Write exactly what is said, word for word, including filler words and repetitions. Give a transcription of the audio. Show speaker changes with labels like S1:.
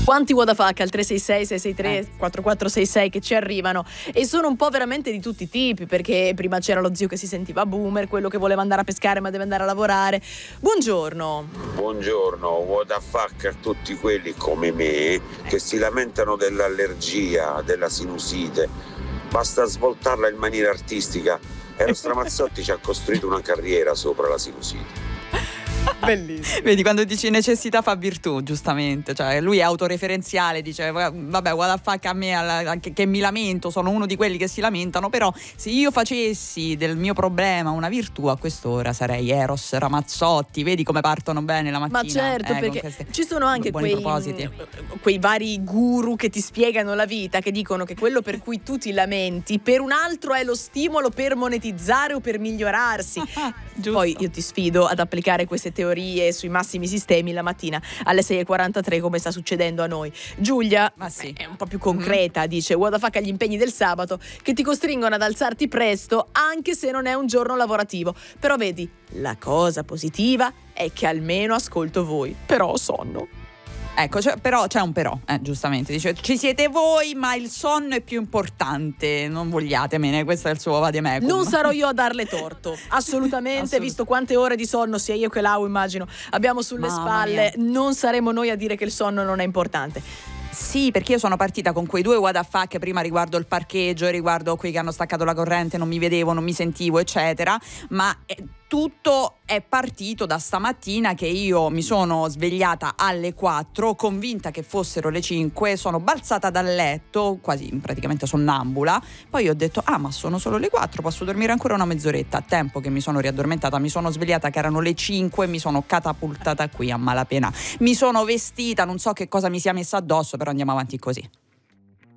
S1: Quanti what the fuck al tre sei sei sei sei tre quattro quattro sei sei che ci arrivano, e sono un po' veramente di tutti i tipi, perché prima c'era lo zio che si sentiva boomer, quello che voleva andare a pescare ma deve andare a lavorare. Buongiorno.
S2: Buongiorno, what the fuck a tutti quelli come me che si lamentano dell'allergia, della sinusite. Basta svoltarla in maniera artistica. Eros Ramazzotti ci ha costruito una carriera sopra la sinusite.
S3: Bellissimo. Vedi, quando dici necessità fa virtù, giustamente, cioè lui è autoreferenziale, dice vabbè, what the fuck a me alla, che, che mi lamento, sono uno di quelli che si lamentano, però se io facessi del mio problema una virtù a quest'ora sarei Eros Ramazzotti. Vedi come partono bene la mattina.
S1: Ma certo,
S3: eh,
S1: perché
S3: queste,
S1: ci sono anche quei,
S3: propositi.
S1: quei vari guru che ti spiegano la vita, che dicono che quello per cui tu ti lamenti per un altro è lo stimolo per monetizzare o per migliorarsi. Poi io ti sfido ad applicare queste teorie sui massimi sistemi la mattina alle sei e quarantatré, come sta succedendo a noi. Giulia, ma sì, è un po' più concreta, mm-hmm. dice what the fuck agli impegni del sabato che ti costringono ad alzarti presto anche se non è un giorno lavorativo. Però vedi, la cosa positiva è che almeno ascolto voi, però ho sonno.
S3: Ecco, cioè, però c'è un però, eh, giustamente, dice ci siete voi ma il sonno è più importante, non vogliatemene, questo è il suo vademecum.
S1: Non sarò io a darle torto, assolutamente, Assolut- visto quante ore di sonno sia io che Lau, immagino, abbiamo sulle
S3: Mamma
S1: spalle,
S3: mia.
S1: Non saremo noi a dire che il sonno non è importante.
S3: Sì, perché io sono partita con quei due what the fuck prima riguardo il parcheggio, riguardo qui che hanno staccato la corrente, non mi vedevo, non mi sentivo, eccetera, ma eh, tutto è partito da stamattina che io mi sono svegliata alle quattro, convinta che fossero le cinque, sono balzata dal letto, quasi praticamente sonnambula, poi ho detto ah ma sono solo le quattro, posso dormire ancora una mezz'oretta, a tempo che mi sono riaddormentata, mi sono svegliata che erano le cinque, mi sono catapultata qui a malapena, mi sono vestita, non so che cosa mi sia messa addosso, però andiamo avanti così.